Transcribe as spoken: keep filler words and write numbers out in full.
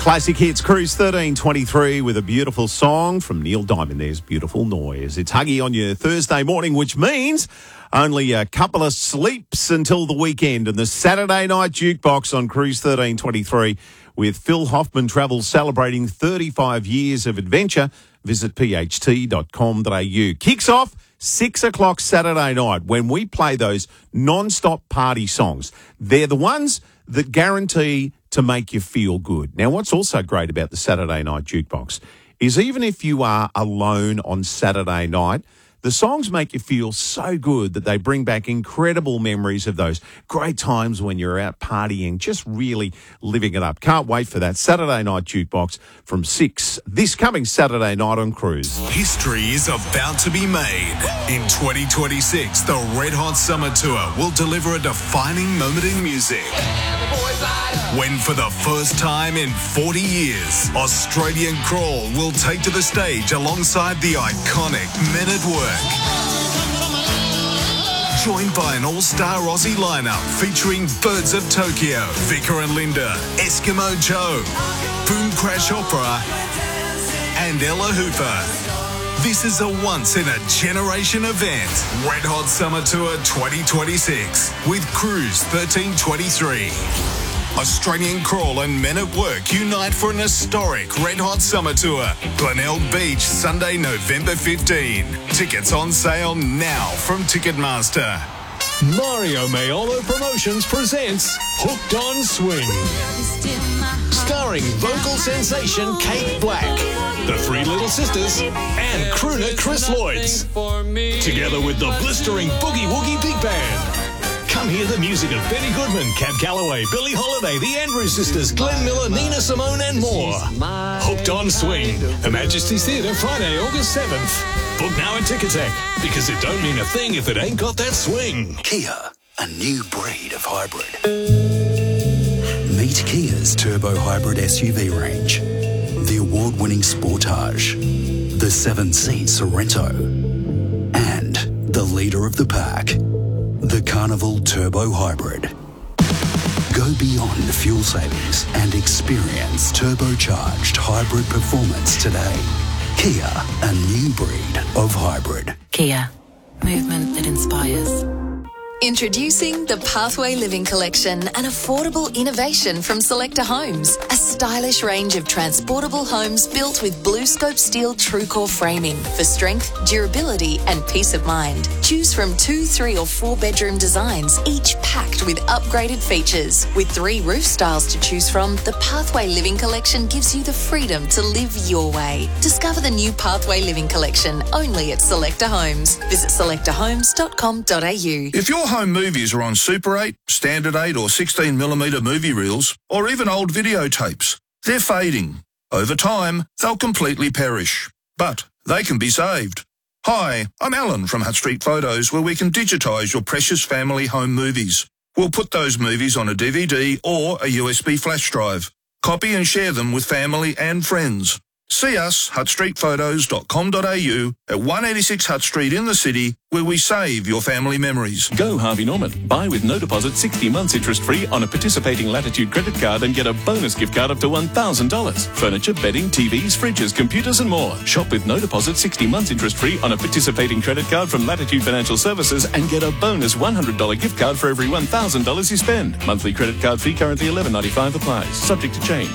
Classic Hits Cruise thirteen twenty-three with a beautiful song from Neil Diamond. There's Beautiful Noise. It's Huggy on your Thursday morning, which means only a couple of sleeps until the weekend. And the Saturday night jukebox on Cruise thirteen twenty-three with Phil Hoffman Travels celebrating thirty-five years of adventure. Visit p h t dot com dot a u. Kicks off six o'clock Saturday night when we play those non-stop party songs. They're the ones that guarantee to make you feel good. Now, what's also great about the Saturday night jukebox is even if you are alone on Saturday night, the songs make you feel so good that they bring back incredible memories of those great times when you're out partying, just really living it up. Can't wait for that Saturday night jukebox from six this coming Saturday night on Cruise. History is about to be made. In twenty twenty-six, the Red Hot Summer Tour will deliver a defining moment in music. When for the first time in forty years, Australian Crawl will take to the stage alongside the iconic Men at Work. Joined by an all-star Aussie lineup featuring Birds of Tokyo, Vicar and Linda, Eskimo Joe, Boom Crash Opera, and Ella Hooper. This is a once-in-a-generation event. Red Hot Summer Tour twenty twenty-six with Cruise thirteen twenty-three. Australian Crawl and Men at Work unite for an historic Red Hot Summer Tour. Glenelg Beach, Sunday, November fifteenth. Tickets on sale now from Ticketmaster. Mario Maiolo Promotions presents Hooked on Swing. Starring vocal sensation Kate Black, the Three Little Sisters, and crooner Chris Lloyds. Together with the blistering Boogie Woogie Big Band. Come hear the music of Benny Goodman, Cab Calloway, Billie Holiday, the Andrews Sisters, Glenn Miller, Nina Simone, and more. Hooked on Swing. Her Majesty's Theatre, Friday, August seventh. Book now at Ticketek, because it don't mean a thing if it ain't got that swing. Kia, a new breed of hybrid. Meet Kia's turbo hybrid S U V range. The award-winning Sportage, the seven-seat Sorento, and the leader of the pack, the Carnival Turbo Hybrid. Go beyond fuel savings and experience turbocharged hybrid performance today. Kia, a new breed of hybrid. Kia, movement that inspires. Introducing the Pathway Living Collection, an affordable innovation from Selector Homes. A stylish range of transportable homes built with BlueScope steel TrueCore framing for strength, durability and peace of mind. Choose from two, three or four bedroom designs, each packed with upgraded features. With three roof styles to choose from, the Pathway Living Collection gives you the freedom to live your way. Discover the new Pathway Living Collection only at Selector Homes. Visit selector homes dot com dot a u. If your home movies are on Super eight, Standard eight or sixteen millimeter movie reels, or even old videotapes, they're fading. Over time, they'll completely perish. But they can be saved. Hi, I'm Alan from Hutt Street Photos, where we can digitise your precious family home movies. We'll put those movies on a D V D or a U S B flash drive. Copy and share them with family and friends. See us, hutt street photos dot com dot a u, at one eighty-six Hutt Street in the city, where we save your family memories. Go Harvey Norman. Buy with no deposit sixty months interest-free on a participating Latitude credit card and get a bonus gift card up to one thousand dollars. Furniture, bedding, T Vs, fridges, computers and more. Shop with no deposit sixty months interest-free on a participating credit card from Latitude Financial Services and get a bonus one hundred dollars gift card for every one thousand dollars you spend. Monthly credit card fee currently eleven ninety-five applies. Subject to change.